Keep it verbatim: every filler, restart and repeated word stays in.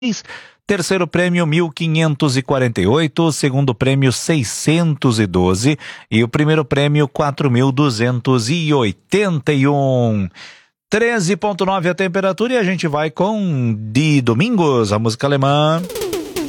Terceiro prêmio mil quinhentos e quarenta e oito, segundo prêmio seiscentos e doze e o primeiro prêmio quatro mil duzentos e oitenta e um. treze ponto nove a temperatura e a gente vai com De Domingos, a música alemã.